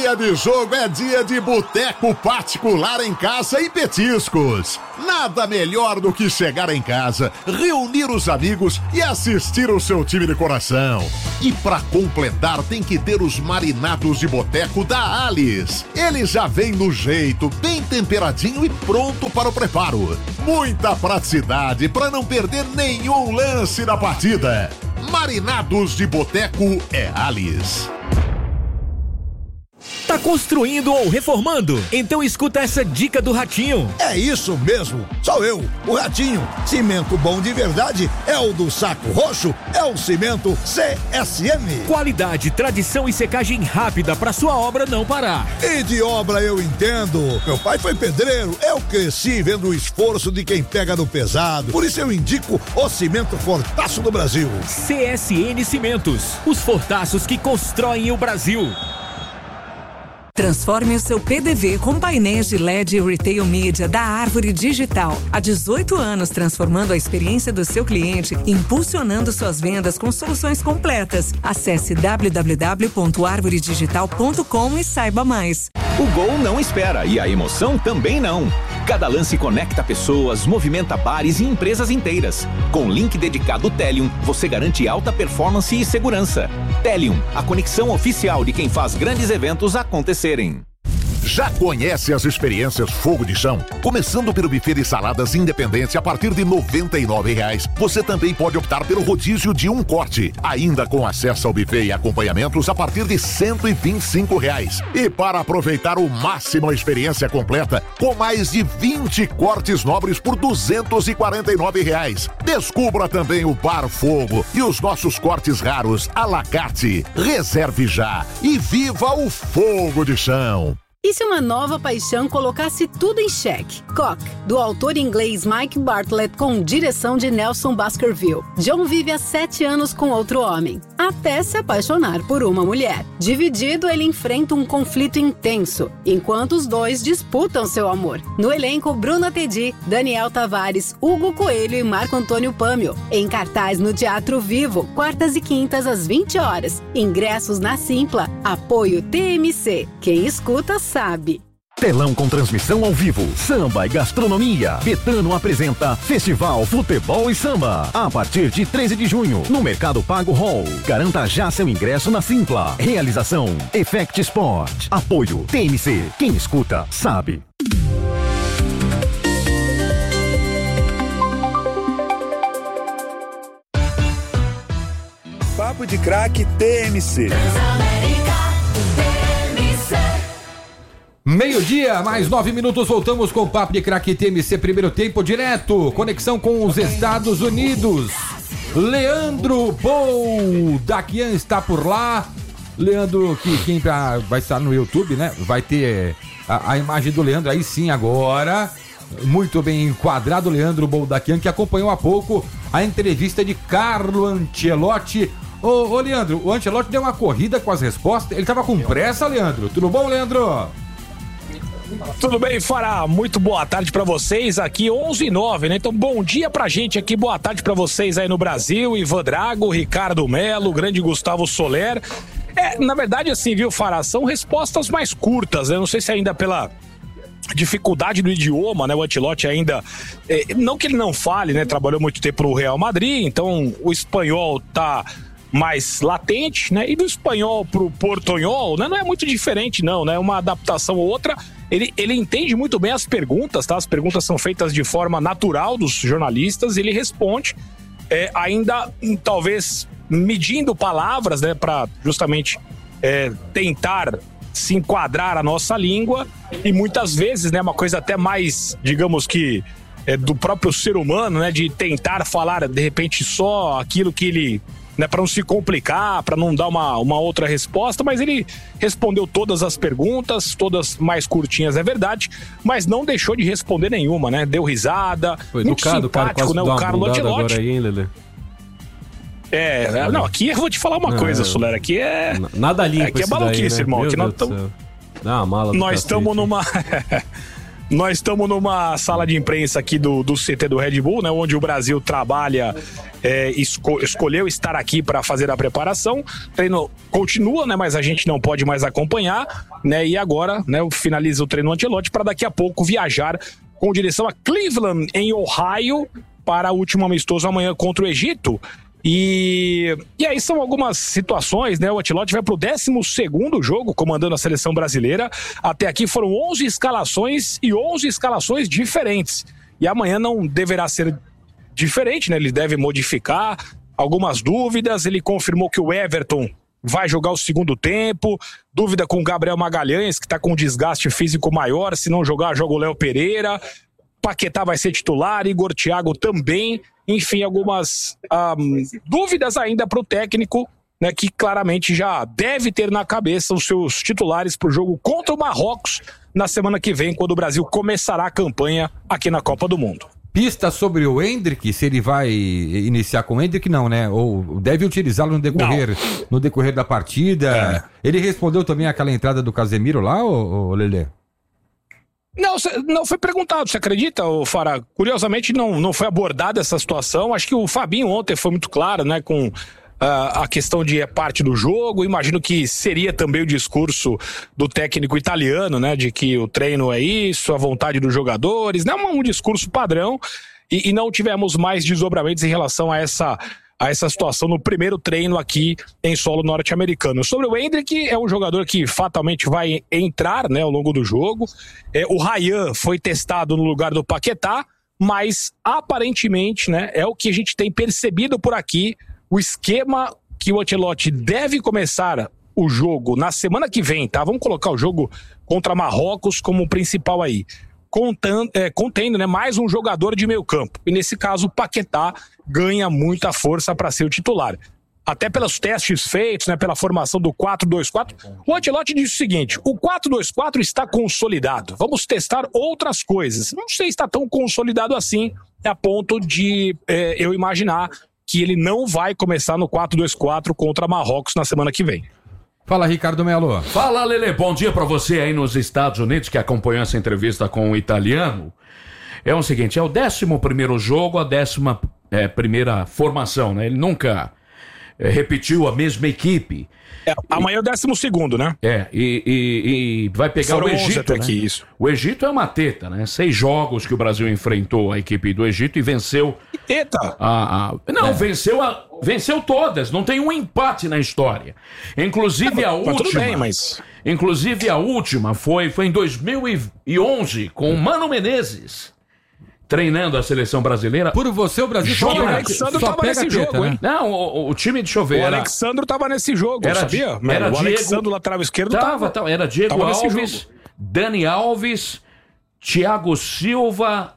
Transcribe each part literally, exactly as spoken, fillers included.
Dia de jogo é dia de boteco particular em casa e petiscos. Nada melhor do que chegar em casa, reunir os amigos e assistir o seu time de coração. E pra completar tem que ter os marinados de boteco da Alice. Ele já vem no jeito, bem temperadinho e pronto para o preparo. Muita praticidade para não perder nenhum lance da partida. Marinados de boteco é Alice. Tá construindo ou reformando? Então escuta essa dica do Ratinho. É isso mesmo, sou eu, o Ratinho. Cimento bom de verdade é o do Saco Roxo, é o Cimento C S M. Qualidade, tradição e secagem rápida pra sua obra não parar. E de obra eu entendo. Meu pai foi pedreiro, eu cresci vendo o esforço de quem pega no pesado. Por isso eu indico o Cimento Fortaço do Brasil. C S N Cimentos, os fortaços que constroem o Brasil. Transforme o seu P D V com painéis de L E D e Retail Media da Árvore Digital. Há dezoito anos transformando a experiência do seu cliente, impulsionando suas vendas com soluções completas. Acesse w w w ponto arvore digital ponto com e saiba mais. O gol não espera e a emoção também não. Cada lance conecta pessoas, movimenta bares e empresas inteiras. Com link dedicado Telium, você garante alta performance e segurança. Telium, a conexão oficial de quem faz grandes eventos acontecerem. Já conhece as experiências Fogo de Chão? Começando pelo buffet de saladas independente a partir de noventa e nove reais. Você também pode optar pelo rodízio de um corte, ainda com acesso ao buffet e acompanhamentos a partir de cento e vinte e cinco reais. E para aproveitar o máximo a experiência completa, com mais de vinte cortes nobres por duzentos e quarenta e nove reais. Descubra também o Bar Fogo e os nossos cortes raros à la carte. Reserve já e viva o Fogo de Chão. E se uma nova paixão colocasse tudo em xeque? Cock, do autor inglês Mike Bartlett com direção de Nelson Baskerville. John vive há sete anos com outro homem, até se apaixonar por uma mulher. Dividido, ele enfrenta um conflito intenso, enquanto os dois disputam seu amor. No elenco, Bruna Tedi, Daniel Tavares, Hugo Coelho e Marco Antônio Pâmio. Em cartaz no Teatro Vivo, quartas e quintas às vinte horas. Ingressos na Simpla. Apoio T M C. Quem escuta sabe. Telão com transmissão ao vivo, samba e gastronomia. Betano apresenta Festival Futebol e Samba. A partir de treze de junho, no Mercado Pago Hall. Garanta já seu ingresso na Simpla. Realização Effect Sport. Apoio T M C. Quem escuta, sabe. Papo de Craque T M C. Meio-dia, mais nove minutos, voltamos com o Papo de Craque T M C, primeiro tempo direto, conexão com os Estados Unidos. Leandro Boldaquian está por lá. Leandro, que quem pra, vai estar no YouTube, né? Vai ter a, a imagem do Leandro aí sim agora. Muito bem enquadrado, Leandro Boldaquian, que acompanhou há pouco a entrevista de Carlo Ancelotti. Ô, ô Leandro, o Ancelotti deu uma corrida com as respostas. Ele tava com pressa, Leandro. Tudo bom, Leandro? Tudo bem, Fará? Muito boa tarde pra vocês, aqui onze e nove, né? Então bom dia pra gente aqui, boa tarde pra vocês aí no Brasil, Ivan Drago, Ricardo Melo, grande Gustavo Soler. É, na verdade assim, viu, Fará, são respostas mais curtas, né? Não sei se ainda pela dificuldade do idioma, né? O Ancelotti ainda, é, não que ele não fale, né? Trabalhou muito tempo no Real Madrid, então o espanhol tá mais latente, né? E do espanhol pro portunhol, né? Não é muito diferente não, né? Uma adaptação ou outra. Ele, ele entende muito bem as perguntas, tá? As perguntas são feitas de forma natural dos jornalistas, ele responde, é, ainda talvez medindo palavras, né? Para justamente é, tentar se enquadrar a nossa língua, e muitas vezes, né? Uma coisa até mais, digamos que, é, do próprio ser humano, né? De tentar falar, de repente, só aquilo que ele... Né, para não se complicar, para não dar uma, uma outra resposta, mas ele respondeu todas as perguntas, todas mais curtinhas, é verdade, mas não deixou de responder nenhuma, né? Deu risada, foi muito educado, simpático, cara, né? O Carlo Ancelotti. Agora aí, hein, Lelê? É, não, aqui eu vou te falar uma não, coisa, Soler, aqui é... Nada limpo. Aqui é maluquice, daí, né? Irmão. Aqui nós estamos... Dá uma mala do nós estamos numa... Nós estamos numa sala de imprensa aqui do, do C T do Red Bull, né, onde o Brasil trabalha, é, esco, escolheu estar aqui para fazer a preparação. O treino continua, né, mas a gente não pode mais acompanhar, né, e agora, né, finaliza o treino Ancelotti para daqui a pouco viajar com direção a Cleveland, em Ohio, para o último amistoso amanhã contra o Egito. E, e aí são algumas situações, né? O Ancelotti vai pro décimo segundo jogo comandando a seleção brasileira. Até aqui foram onze escalações e onze escalações diferentes. E amanhã não deverá ser diferente, né? Ele deve modificar algumas dúvidas. Ele confirmou que o Everton vai jogar o segundo tempo. Dúvida com o Gabriel Magalhães, que está com um desgaste físico maior. Se não jogar, joga o Léo Pereira. Paquetá vai ser titular, Igor Thiago também. Enfim, algumas um, dúvidas ainda para o técnico, né, que claramente já deve ter na cabeça os seus titulares para o jogo contra o Marrocos na semana que vem, quando o Brasil começará a campanha aqui na Copa do Mundo. Pista sobre o Endrick, se ele vai iniciar com o Endrick, não, né? Ou deve utilizá-lo no decorrer, no decorrer da partida. É. Ele respondeu também àquela entrada do Casemiro lá, ô, ô Lelê? Não, não foi perguntado, você acredita, Fará? Curiosamente não, não foi abordada essa situação. Acho que o Fabinho ontem foi muito claro, né, com uh, a questão de é parte do jogo. Imagino que seria também o discurso do técnico italiano, né, de que o treino é isso, a vontade dos jogadores, né, um, um discurso padrão, e, e não tivemos mais desdobramentos em relação a essa... a essa situação no primeiro treino aqui em solo norte-americano. Sobre o Endrick, é um jogador que fatalmente vai entrar, né, ao longo do jogo. É, o Ryan foi testado no lugar do Paquetá, mas aparentemente, né, é o que a gente tem percebido por aqui, o esquema que o Ancelotti deve começar o jogo na semana que vem, tá? Vamos colocar o jogo contra Marrocos como principal aí. Contando, é, contendo, né, mais um jogador de meio campo. E nesse caso o Paquetá ganha muita força para ser o titular. Até pelos testes feitos, né, pela formação do quatro dois quatro, o Ancelotti disse o seguinte: o quatro dois quatro está consolidado, vamos testar outras coisas. Não sei se está tão consolidado assim, a ponto de é, eu imaginar que ele não vai começar no quatro dois quatro contra Marrocos na semana que vem. Fala, Ricardo Melo. Fala, Lelê. Bom dia pra você aí nos Estados Unidos, que acompanhou essa entrevista com o italiano. É o seguinte, é o décimo primeiro jogo, a décima é, primeira formação, né? Ele nunca é, repetiu a mesma equipe. É, amanhã é o décimo segundo, né? É, e, e, e vai pegar Foram o Egito, até né? aqui, isso. O Egito é uma teta, né? Seis jogos que o Brasil enfrentou a equipe do Egito e venceu... Teta? A, a... Não, é. venceu, a... venceu todas, não tem um empate na história. Inclusive a última... Tudo bem, mas... Inclusive a última foi, foi em dois mil e onze, com o Mano Menezes, treinando a seleção brasileira. Por você, o Brasil só, o Alexandre tava nesse teta, jogo, né? hein? Não, o, o time de chover. O Alexandre tava nesse jogo, era, sabia? Era o Diego, Alexandre, lateral esquerdo, tava. tava, tava era Diego tava Alves, Dani Alves, Thiago Silva,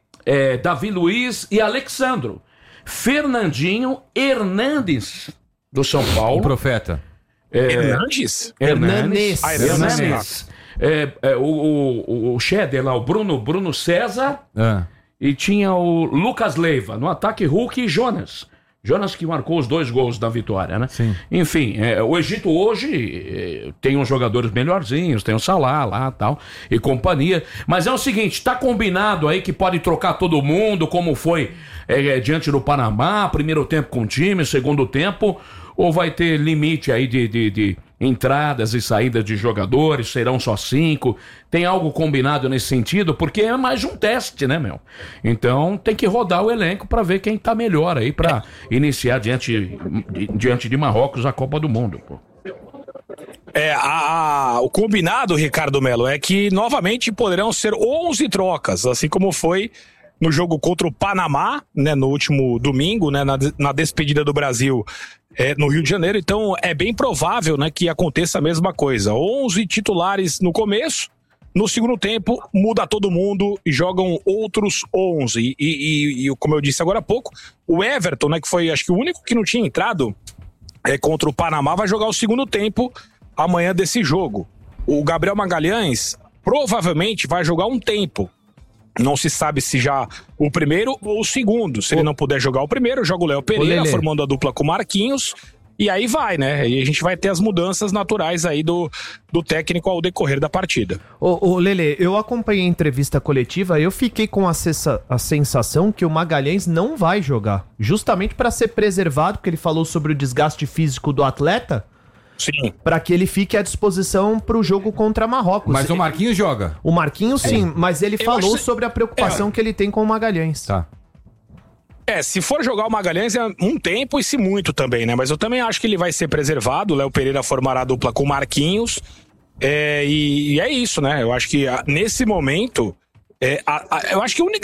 é, Davi Luiz e Alexandro. Fernandinho Hernandes, do São Paulo. O profeta. É, Hernandes? Hernandes. Ah, Hernandes. Hernandes. É, é, o, o, o Cheddar lá, o Bruno, Bruno César. É. E tinha o Lucas Leiva, no ataque Hulk e Jonas. Jonas que marcou os dois gols da vitória, né? Sim. Enfim, é, o Egito hoje é, tem uns jogadores melhorzinhos, tem o Salah lá tal, e companhia. Mas é o seguinte, tá combinado aí que pode trocar todo mundo, como foi é, diante do Panamá, primeiro tempo com o time, segundo tempo, ou vai ter limite aí de... de, de entradas e saídas de jogadores, serão só cinco, tem algo combinado nesse sentido, porque é mais um teste, né, meu? Então tem que rodar o elenco para ver quem tá melhor aí para iniciar diante, diante de Marrocos a Copa do Mundo, pô. É, a, a, o combinado, Ricardo Melo, é que novamente poderão ser onze trocas, assim como foi no jogo contra o Panamá, né, no último domingo, né, na, na despedida do Brasil é, no Rio de Janeiro. Então é bem provável, né, que aconteça a mesma coisa. onze titulares no começo, no segundo tempo muda todo mundo e jogam outros onze. E, e, e como eu disse agora há pouco, o Everton, né, que foi acho que o único que não tinha entrado é, contra o Panamá, vai jogar o segundo tempo amanhã desse jogo. O Gabriel Magalhães provavelmente vai jogar um tempo. Não se sabe se já o primeiro ou o segundo. Se ele não puder jogar o primeiro, joga o Léo Pereira, formando a dupla com o Marquinhos. E aí vai, né? E a gente vai ter as mudanças naturais aí do, do técnico ao decorrer da partida. Ô, ô Lelê, eu acompanhei a entrevista coletiva e eu fiquei com a, cessa, a sensação que o Magalhães não vai jogar. Justamente para ser preservado, porque ele falou sobre o desgaste físico do atleta. Sim. Para que ele fique à disposição para o jogo contra Marrocos. Mas o Marquinhos joga. O Marquinhos sim, é. mas ele eu falou acho... sobre a preocupação é. que ele tem com o Magalhães. Tá. É, se for jogar o Magalhães é um tempo e se muito também, né? Mas eu também acho que ele vai ser preservado. O Léo Pereira formará a dupla com o Marquinhos. É, e, e é isso, né? Eu acho que a, nesse momento, é, a, a, eu acho que a única